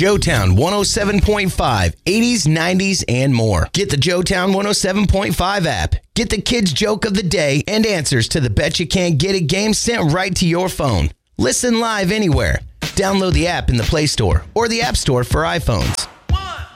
Joetown 107.5, 80s, 90s, and more. Get the Joetown 107.5 app. Get the kids' joke of the day and answers to the Bet You Can't Get It game sent right to your phone. Listen live anywhere. Download the app in the Play Store or the App Store for iPhones.